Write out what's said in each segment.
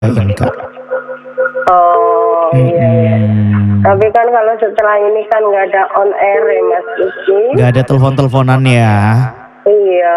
Kak. Oh iya. Mm-mm. Tapi kan kalau setelah ini kan nggak ada on air ya Mas Kiki. Nggak ada telepon-teleponan ya. Iya.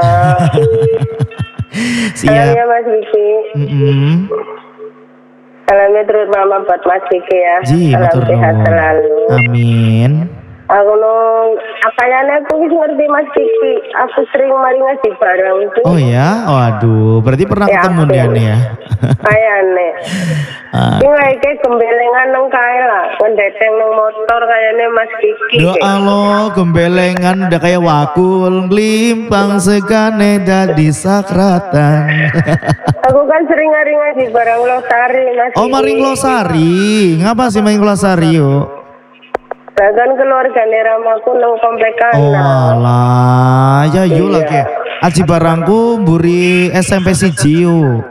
Salam Siap. ya Mas Kiki. Mm-mm. Salamnya terutama buat Mas Kiki ya. Ji, Salam matur sehat nuwun. selalu. Amin. Aku nung apalane aku wis ngerti Mas Kiki. Aku sering mari ngasih barang itu. Oh ya, waduh, berarti pernah Ya, ketemu aku. dia nih ya. Kayane. Ah, Ini kayak gembelengan nang kae lah. Mendeteng nang motor kayaknya Mas Kiki. doa lo gembelengan udah kayak wakul glimpang segane dadi sakratan. Aku kan sering ngasih barang losari Mas Oh, Kiki. maring Losari. Ngapa sih maring Losari yuk? Bahkan keluarga ramaku nang komplek Oh kana. alah, ya yuk Iya. lagi. Aji barangku mburi SMP siji yuk.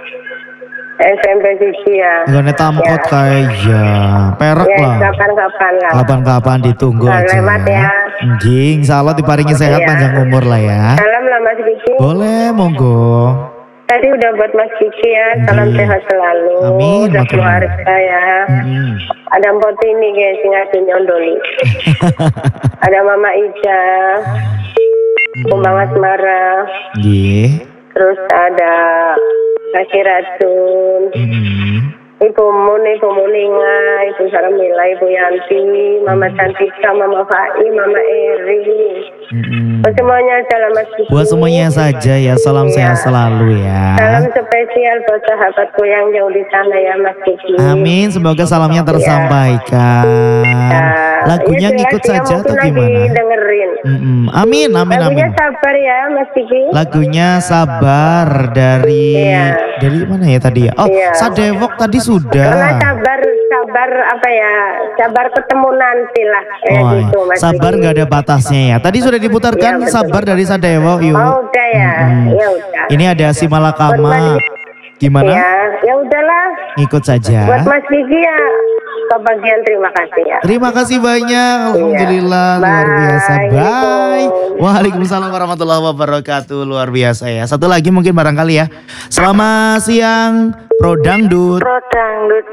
SMP siji ya. Gak tamkot kayak ya, perak Ya, lah. kapan-kapan lah. Kapan-kapan ditunggu Nah, aja lewat ya. Anjing, salah diparingi sehat Iya. panjang umur lah ya. Salam lah Mas Kiki. Boleh, monggo. Tadi udah buat Mas Kiki ya. Salam Iya. sehat selalu. Amin, Udah matur nuwun. keluarga ya. Mm-mm. Ada Mpok Tini guys, sing adu nyondoli. Ada Mama Ija, Kumbang Asmara. Nggih. Terus ada Kaki Racun, Mm-mm. Ibu Mun, Ibu Muninga, Ibu Saramila, Ibu Yanti, Mama Cantika, Mama Fai, Mama Eri. Mm-mm. Buat semuanya salam Mas Kiki. Buat semuanya saja ya, salam Iya. sehat selalu ya. Salam spesial buat sahabatku yang jauh di sana ya Mas Kiki. Amin, semoga salamnya tersampaikan. Lagunya Ya, ngikut jelas ya, saja atau mungkin gimana? lagi dengerin. Mm-mm. Amin, amin, Lagunya amin. sabar ya Mas Kiki. Lagunya sabar dari Iya. dari mana ya tadi ya? Oh, Iya. Sadewok tadi Karena sudah. sabar apa ya? Sabar ketemu nanti lah kayak Oh, gitu Mas sabar Kiki. nggak ada batasnya ya. Tadi sudah diputarkan Iya, betul. sabar dari Sadewok yuk. Oh udah ya, Mm-mm. ya udah. Ini ada si Malakama. Gimana? Ya udahlah. Ngikut saja. Buat Mas Kiki ya, kebagian terima kasih ya. Terima kasih banyak. Alhamdulillah luar Bye. biasa. Bye. Waalaikumsalam warahmatullahi wabarakatuh. Luar biasa ya. Satu lagi mungkin barangkali ya. Selamat siang Pro Dangdut. Dangdut.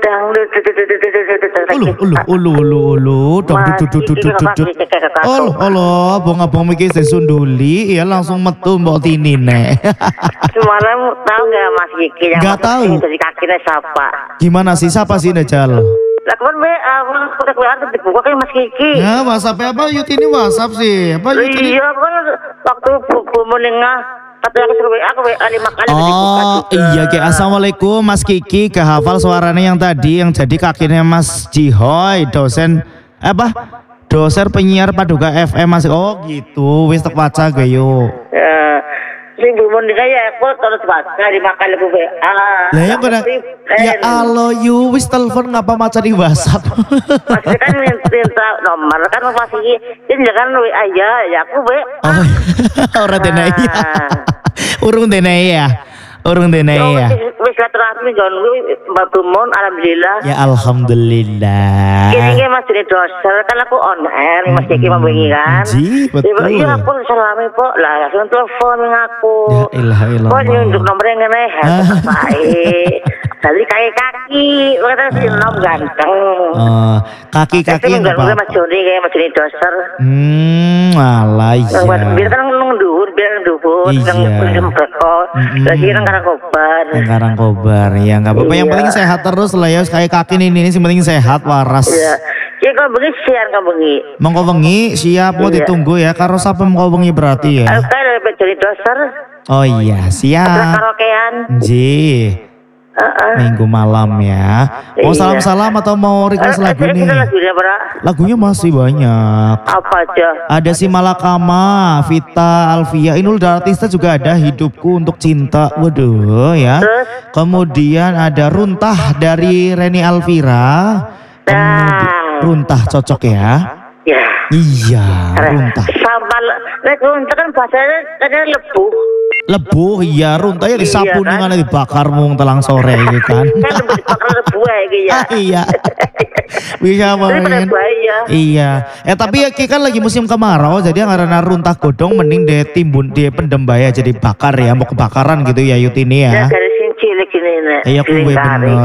Ulu dangdut dut. Olo abang mikir sesunduli ya langsung metu Mbok Tini nek. Semalam tahu nggak Mas Kiki yang Nggak tahu. dari kakinya siapa? Gimana sih siapa sih Najal? Lah kan udah keluar dibuka kan Mas Kiki. Ya WhatsApp apa Yut ini WhatsApp sih? Apa Yut ini? Iya kan waktu bu menengah katanya aku suruh aku WA 5 kali udah dibuka Oh juga. iya kayak assalamualaikum Mas Kiki kehafal suaranya yang tadi yang jadi kakinya Mas Jihoy dosen dosen penyiar Paduka FM Mas. Oh gitu wis tek waca ge yuk. Ya, sing bu menengah ya aku terus baca 5 kali aku WA. Lah ya pada ya alo you wis telepon ngapa maca di WhatsApp? Masih kan minta nomor kan Mas Kiki ini jangan WA ya aku WA. Oh ora dene ya. Urung dene ya. Urung dene ya. Wis silaturahmi gon Mbak Bumon alhamdulillah. Ya alhamdulillah. Ini Mas Dini doser kan aku on air Mas Kiki membengi kan. Ji, betul. Iya aku salami kok lah langsung telepon aku. Ya ilah ilah. Kok nyunjuk nomornya ngene baik. Dari kaki kata si nom ganteng. Kaki-kaki Tapi enggak enggak apa-apa. Mas Joni kayak Mas Dini doser. Alah iya. Biar kan nungdur, biar nduhur, Iya. nang berkot. Lagi nang Karangkobar. Yang Karangkobar ya nggak apa-apa. Yang Iya. penting sehat terus lah ya. Kayak kaki ini sih penting sehat waras. Iya. Ya kalau bengi siar kalau bengi. Mongko wengi siap mau Iya. ditunggu ya. Karo sapa mongko wengi berarti ya. Aku kayak dari Mas Dini doser. Oh iya siap. Karaokean. Ji. Minggu malam ya. Mau Iya. salam-salam atau mau request lagu nih? Lagunya berapa? Lagunya masih banyak. Apa aja? Ada si Malakama, Vita, Alvia, Inul Daratista juga ada Hidupku Untuk Cinta. Waduh ya. Terus? Kemudian ada Runtah dari Reni Alvira. Runtah cocok ya. Ya. Iya, Runtah. Sambal. Nek runtah kan bahasanya katanya lebu. Lebuh iya, Runtah ya disapu Iya, kan? dengan dibakar mung telang sore gitu kan. Kan lebih dibakar lebu ya gitu ya. Iya. Bisa Tapi pada banget. bahaya. Iya. Tapi ya Ki, kan lagi musim kemarau jadi karena runtah godong mending dia timbun dia pendem baya jadi bakar ya mau kebakaran gitu ya Yut ini Ya ya. dari sini cilik ini nek. Iya kuwe bener.